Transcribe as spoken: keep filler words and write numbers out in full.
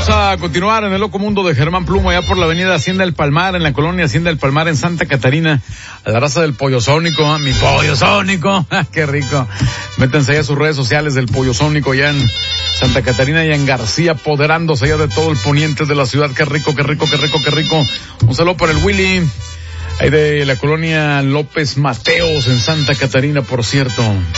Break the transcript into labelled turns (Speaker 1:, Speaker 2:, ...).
Speaker 1: Vamos a continuar en el loco mundo de Germán Plumo, allá por la avenida Hacienda del Palmar, en la colonia Hacienda del Palmar, en Santa Catarina, a la raza del Pollo Sónico, ¿eh? Mi Pollo Sónico, qué rico. Métanse allá a sus redes sociales del Pollo Sónico, allá en Santa Catarina y en García, apoderándose allá de todo el poniente de la ciudad. Qué rico, qué rico, qué rico, qué rico. Un saludo para el Willy, ahí de la colonia López Mateos, en Santa Catarina, por cierto.